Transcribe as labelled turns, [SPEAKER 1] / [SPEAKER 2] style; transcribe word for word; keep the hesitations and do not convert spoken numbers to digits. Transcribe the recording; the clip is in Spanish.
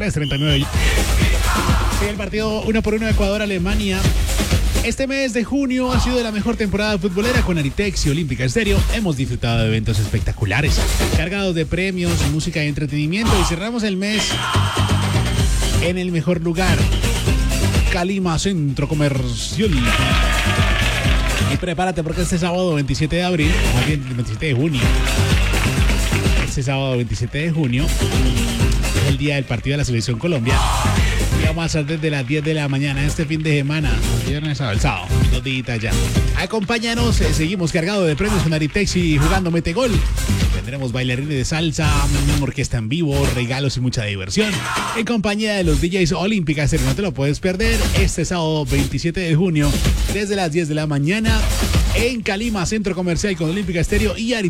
[SPEAKER 1] tres treinta y nueve. Sigue el partido uno por uno Ecuador-Alemania. Este mes de junio ha sido la mejor temporada futbolera con Aritex y Olímpica Estéreo. Hemos disfrutado de eventos espectaculares, cargados de premios, música y entretenimiento. Y cerramos el mes en el mejor lugar, Calima Centro Comercial. Y prepárate porque este sábado veintisiete de abril, más bien veintisiete de junio, este sábado veintisiete de junio, es el día del partido de la Selección Colombia. Y vamos a estar desde las diez de la mañana este fin de semana, viernes sábado, el sábado, dos días ya. Acompáñanos, eh, seguimos cargados de premios con Aritex y jugando Metegol. Tendremos bailarines de salsa, orquesta en vivo, regalos y mucha diversión. En compañía de los D Js Olímpica Estéreo, no te lo puedes perder este sábado veintisiete de junio, desde las diez de la mañana, en Calima Centro Comercial con Olímpica Estéreo y Aritex.